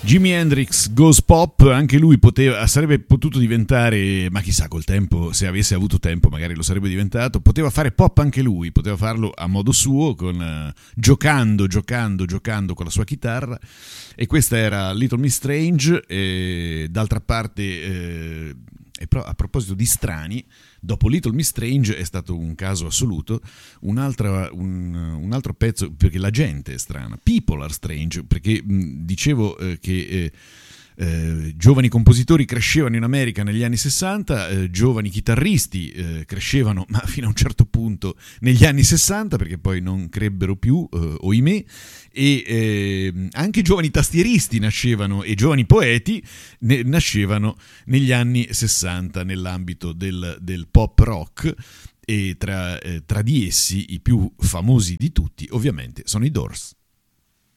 Jimi Hendrix Goes Pop, anche lui sarebbe potuto diventare, ma chissà, col tempo, se avesse avuto tempo magari lo sarebbe diventato, poteva fare pop anche lui, poteva farlo a modo suo, giocando con la sua chitarra, e questa era Little Miss Strange. E d'altra parte, a proposito di strani, dopo Little Miss Strange è stato un caso assoluto, un altro pezzo, perché la gente è strana, People Are Strange, perché dicevo che giovani compositori crescevano in America negli anni 60, giovani chitarristi crescevano, ma fino a un certo punto, negli anni 60, perché poi non crebbero più, oimè, e anche giovani tastieristi nascevano, e giovani poeti nascevano negli anni 60 nell'ambito del pop rock, e tra di essi i più famosi di tutti ovviamente sono i Doors.